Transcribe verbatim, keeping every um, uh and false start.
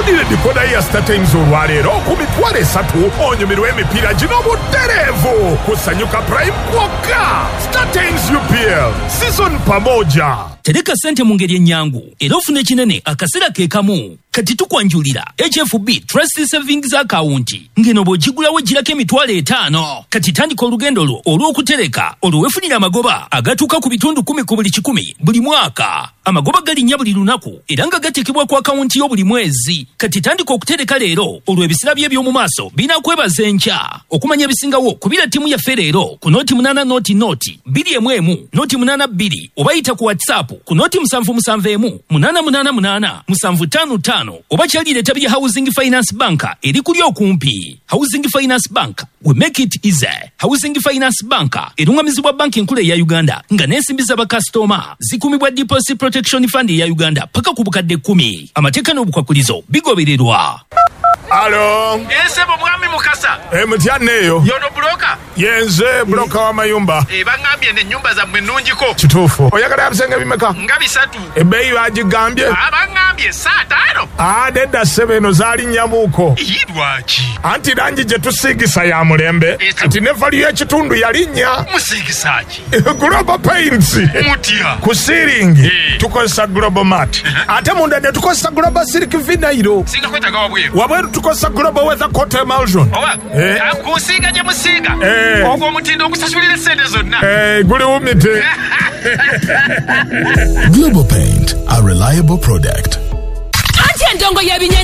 Gulire decoder ya StarTimes olwaleero ku mitwalo esatu onyumirwa emipiira gino butereevu kusanyuka Prime kwokka. StarTimes U P L season pamoja. Tereka sente mu ngeri ennyangu era ofune kinene akaseera ke kamu. Kati tukwanjulira H F B Trust Savings Account ngeno bw'ogigulawo girako emitwalo etaano. Kati tandika olugendo lwo olw'okutereka olw'efunira amagoba agatuuka ku bitundu kumi ku buli kikumi buli mwaka. Amagoba galinnya buli lunaku era nga gateekebwa ku akawunti yo buli mwezi. Kati tandika okutereka leero olw'ebisira bye by'omu maaso binakwebaza enkya. Okumanya ebisingawo kubira ttiimu yaffe leero ku nooti munaana nooti nooti bbiri emu emu nooti munaana bbiri oba yita ku WhatsApp ku nooti musanvu musanvu emu munaana munaana munaana musanvu ttaano ttaano oba kyalire etabi ya Housing Finance Bank eri kuli okumpi. Housing Finance Bank, we make it easy. Housing Finance Bank erungamizibwa banki enkulu ya Uganda nga n'ensimbi z'abakasitoma zikumibwa Deposit Protection Fund ya Uganda paka ku bukadde kkumi. Amateeka n'obukwakulizo bigobererwa. Alo. Ensebo mwami Mukasa. Eh mutyanneeyo. Yono broka. Yenze broka wa mayumba. Eh bangambye ne nyumba za mwe nnungiko. Kituufu. Oyagala abisenge bimeka? Nga bisatu. Ebbeeyi bagigambye? Abangambye saa taano. Ah nedda sebeno zaali nnyamuuko. Yidwaki. Anti langi gye tusiigisa ya mulembe. Anti ne valiyo y'ekitundu yalinnya. Musiigisaki. Global Paints. Mutya. Ku ceiling tukozesa Global Mat. Ate munda ne tukozesa Global Silk Vinyl. Singa kwetaga wabweru. Wabweru tukozesa Global Weather Coat Emulsion. Owa. Eh. Akusiiga gye musiiga. Eh. Ogwo omutindo ogusasulira sente zonna. Eh, guli wumite. Global Paint, a reliable product. Ati endongo y'ebinyenyi